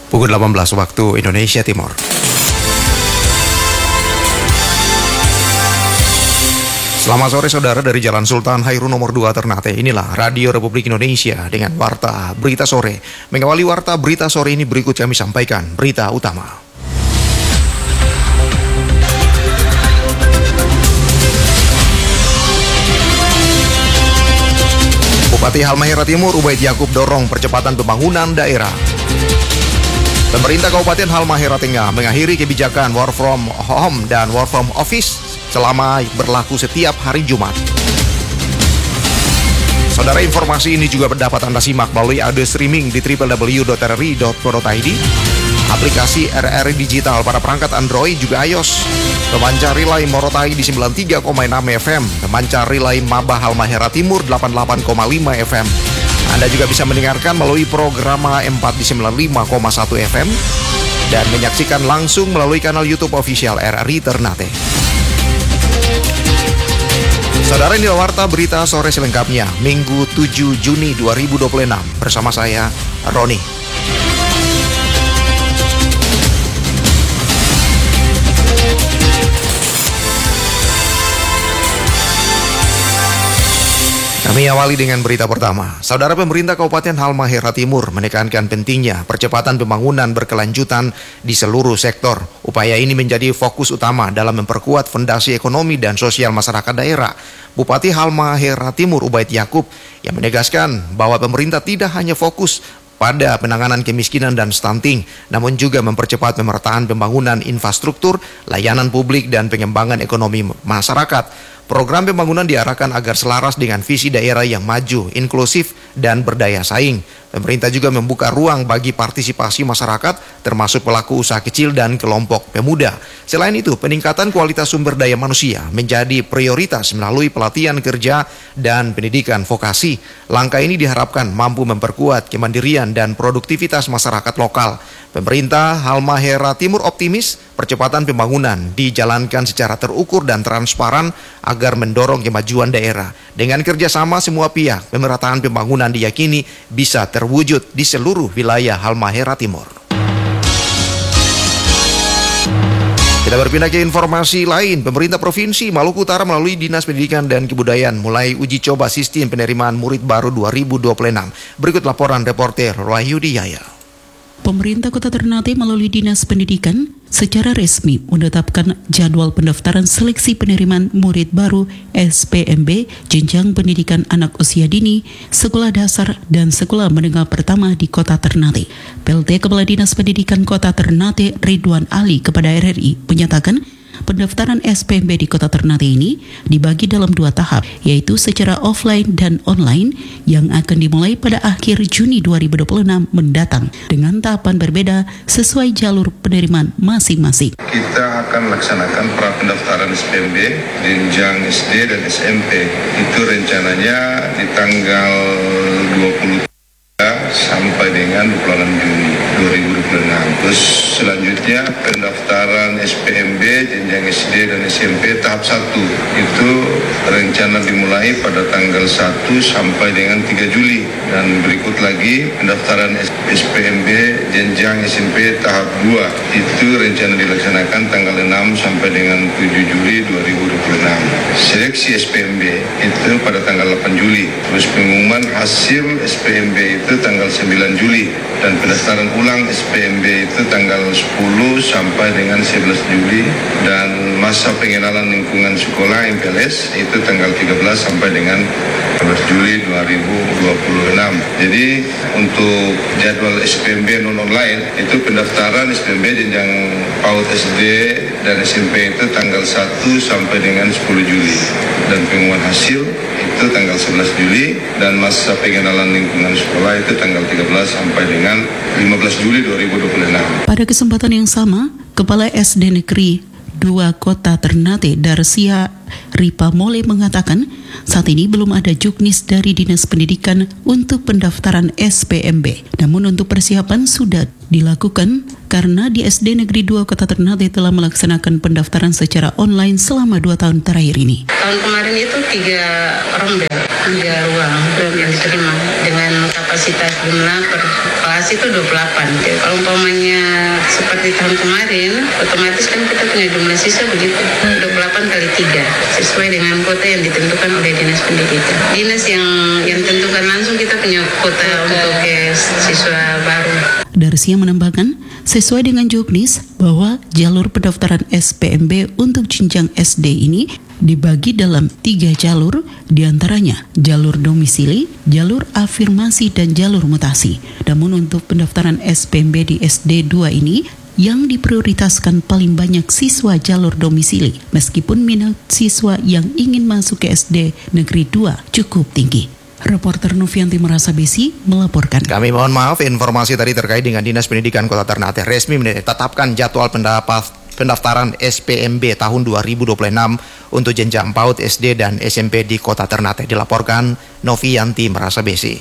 pukul 18 waktu Indonesia Timur. Selamat sore saudara, dari Jalan Sultan Hairun nomor 2 Ternate. Inilah Radio Republik Indonesia dengan Warta Berita Sore. Mengawali Warta Berita Sore ini berikut kami sampaikan berita utama. Bupati Halmahera Timur Ubaid Yakub dorong percepatan pembangunan daerah. Pemerintah Kabupaten Halmahera Tengah mengakhiri kebijakan work from home dan work from office selama berlaku setiap hari Jumat. Saudara, informasi ini juga dapat Anda simak melalui audio streaming di www.rri.co.id, aplikasi RRI Digital pada perangkat Android juga iOS, pemancar relay Morotai di 93,6 FM, pemancar relay Maba Halmahera Timur 88,5 FM. Anda juga bisa mendengarkan melalui program M4 di 95,1 FM dan menyaksikan langsung melalui kanal YouTube official RRI Ternate. Saudara, ini Warta Berita Sore selengkapnya, Minggu 7 Juni 2026. Bersama saya, Roni. Kami awali dengan berita pertama. Saudara, pemerintah Kabupaten Halmahera Timur menekankan pentingnya percepatan pembangunan berkelanjutan di seluruh sektor. Upaya ini menjadi fokus utama dalam memperkuat fondasi ekonomi dan sosial masyarakat daerah. Bupati Halmahera Timur Ubaid Yakub yang menegaskan bahwa pemerintah tidak hanya fokus pada penanganan kemiskinan dan stunting, namun juga mempercepat pemerataan pembangunan infrastruktur, layanan publik, dan pengembangan ekonomi masyarakat. Program pembangunan diarahkan agar selaras dengan visi daerah yang maju, inklusif, dan berdaya saing. Pemerintah juga membuka ruang bagi partisipasi masyarakat, termasuk pelaku usaha kecil dan kelompok pemuda. Selain itu, peningkatan kualitas sumber daya manusia menjadi prioritas melalui pelatihan kerja dan pendidikan vokasi. Langkah ini diharapkan mampu memperkuat kemandirian dan produktivitas masyarakat lokal. Pemerintah Halmahera Timur optimis percepatan pembangunan dijalankan secara terukur dan transparan agar mendorong kemajuan daerah. Dengan kerjasama semua pihak, pemerataan pembangunan diyakini bisa terwujud di seluruh wilayah Halmahera Timur. Kita berpindah ke informasi lain. Pemerintah Provinsi Maluku Utara melalui Dinas Pendidikan dan Kebudayaan mulai uji coba sistem penerimaan murid baru 2026. Berikut laporan reporter Wahyudi Yaya. Pemerintah Kota Ternate melalui Dinas Pendidikan secara resmi menetapkan jadwal pendaftaran seleksi penerimaan murid baru SPMB jenjang pendidikan anak usia dini, sekolah dasar dan sekolah menengah pertama di Kota Ternate. PLT Kepala Dinas Pendidikan Kota Ternate Ridwan Ali kepada RRI menyatakan pendaftaran SPMB di Kota Ternate ini dibagi dalam 2 tahap, yaitu secara offline dan online yang akan dimulai pada akhir Juni 2026 mendatang dengan tahapan berbeda sesuai jalur penerimaan masing-masing. Kita akan laksanakan pra-pendaftaran SPMB jenjang SD dan SMP. Itu rencananya di tanggal 23 sampai dengan 26 Juni 2026. Terus selanjutnya pendaftaran SPMB jenjang SD dan SMP tahap 1 itu rencana dimulai pada tanggal 1 sampai dengan 3 Juli, dan berikut lagi pendaftaran SPMB jenjang SMP tahap 2 itu rencana dilaksanakan tanggal 6 sampai dengan 7 Juli 2026. Seleksi SPMB itu pada tanggal 8 Juli. Terus pengumuman hasil SPMB itu tanggal 9 Juli dan pendaftaran ulang SPMB itu tanggal 10 sampai dengan 11 Juli, dan masa pengenalan lingkungan sekolah MPLS itu tanggal 13 sampai dengan 11 Juli 2026. Jadi untuk jadwal SPMB non-online itu pendaftaran SPMB jenjang PAUD SD dan SMP itu tanggal 1 sampai dengan 10 Juli dan pengumuman hasil itu tanggal 11 Juli dan masa pengenalan lingkungan sekolah itu tanggal 13 sampai dengan 15 Juli 2026. Pada kesempatan yang sama, Kepala SD Negeri 2 Kota Ternate Darsia Ripa Mole mengatakan saat ini belum ada juknis dari Dinas Pendidikan untuk pendaftaran SPMB. Namun untuk persiapan sudah dilakukan karena di SD Negeri 2 Kota Ternate telah melaksanakan pendaftaran secara online selama 2 tahun terakhir ini. Tahun kemarin itu 3 rombel, 3 ruang yang diterima dengan kapasitas jumlah per kelas kelas itu 28. Jadi kalau umpamanya seperti tahun kemarin, otomatis kan kita punya jumlah siswa begitu, 28 kali 3, sesuai dengan kuota yang ditentukan oleh Dinas Pendidikan. Dinas yang tentukan langsung kita punya kuota untuk siswa baru. Darsia menambahkan, sesuai dengan juknis bahwa jalur pendaftaran SPMB untuk jenjang SD ini dibagi dalam 3 jalur, diantaranya jalur domisili, jalur afirmasi, dan jalur mutasi. Namun untuk pendaftaran SPMB di SD 2 ini, yang diprioritaskan paling banyak siswa jalur domisili, meskipun minat siswa yang ingin masuk ke SD Negeri 2 cukup tinggi. Reporter Novianti Merasa Besi melaporkan. Kami mohon maaf, informasi tadi terkait dengan Dinas Pendidikan Kota Ternate resmi menetapkan jadwal pendaftaran SPMB tahun 2026 untuk jenjang PAUD, SD, dan SMP di Kota Ternate. Dilaporkan Novianti Merasa Besi.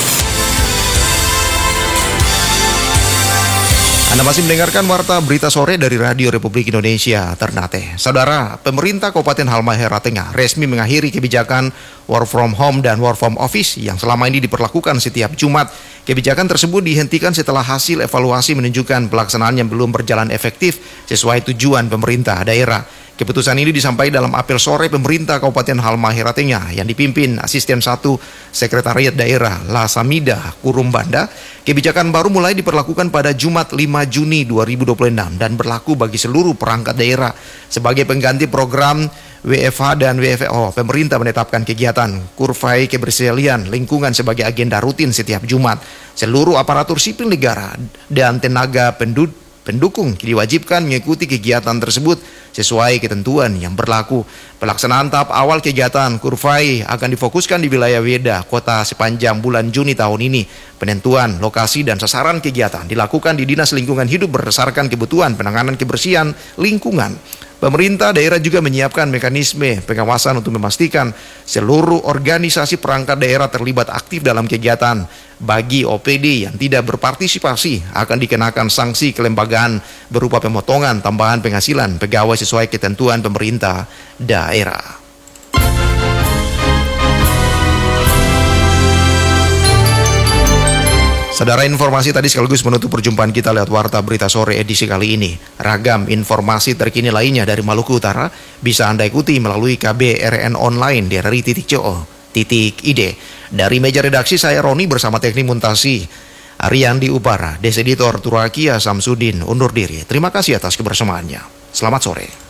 Anda masih mendengarkan Warta Berita Sore dari Radio Republik Indonesia Ternate. Saudara, pemerintah Kabupaten Halmahera Tengah resmi mengakhiri kebijakan work from home dan work from office yang selama ini diperlakukan setiap Jumat. Kebijakan tersebut dihentikan setelah hasil evaluasi menunjukkan pelaksanaannya belum berjalan efektif sesuai tujuan pemerintah daerah. Keputusan ini disampaikan dalam apel sore pemerintah Kabupaten Halmahera Tengah yang dipimpin Asisten 1 Sekretariat Daerah Lasamida Kurumbanda. Kebijakan baru mulai diperlakukan pada Jumat 5 Juni 2026 dan berlaku bagi seluruh perangkat daerah. Sebagai pengganti program WFH dan WFO, pemerintah menetapkan kegiatan kurvai kebersihan lingkungan sebagai agenda rutin setiap Jumat. Seluruh aparatur sipil negara dan tenaga pendukung diwajibkan mengikuti kegiatan tersebut sesuai ketentuan yang berlaku. Pelaksanaan tahap awal kegiatan kurvai akan difokuskan di wilayah Weda, kota sepanjang bulan Juni tahun ini. Penentuan lokasi dan sasaran kegiatan dilakukan di Dinas Lingkungan Hidup berdasarkan kebutuhan penanganan kebersihan lingkungan. Pemerintah daerah juga menyiapkan mekanisme pengawasan untuk memastikan seluruh organisasi perangkat daerah terlibat aktif dalam kegiatan. Bagi OPD yang tidak berpartisipasi akan dikenakan sanksi kelembagaan berupa pemotongan tambahan penghasilan pegawai sesuai ketentuan pemerintah daerah. Saudara, informasi tadi sekaligus menutup perjumpaan kita lewat Warta Berita Sore edisi kali ini. Ragam informasi terkini lainnya dari Maluku Utara bisa Anda ikuti melalui KBRN online di RRI.co.id. Dari meja redaksi saya Roni bersama teknik Muntasi Ariandi Upara, Deseditor Turakia Samsudin undur diri. Terima kasih atas kebersamaannya. Selamat sore.